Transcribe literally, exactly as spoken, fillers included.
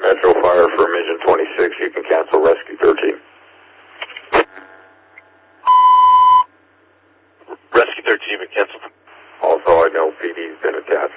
Metro Fire for Mission twenty-six. You can cancel Rescue thirteen. Rescue thirteen been canceled. Also, I know P D's been attacked.